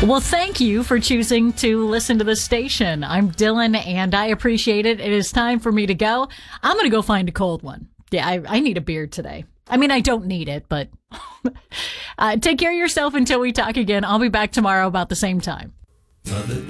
Well, thank you for choosing to listen to the station. I'm Dylan, and I appreciate it. It is time for me to go. I'm going to go find a cold one. Yeah, I need a beer today. I mean, I don't need it, but take care of yourself until we talk again. I'll be back tomorrow about the same time.